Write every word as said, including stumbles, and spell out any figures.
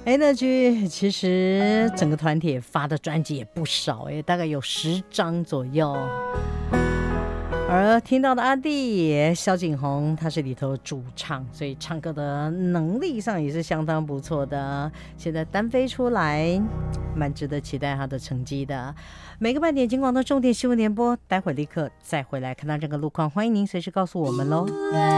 Energy 其实整个团体发的专辑也不少，大概有十张左右。而听到的阿弟萧景宏，他是里头主唱，所以唱歌的能力上也是相当不错的。现在单飞出来，蛮值得期待他的成绩的。每个半点金广的重点新闻联播，待会立刻再回来看到这个路况，欢迎您随时告诉我们喽。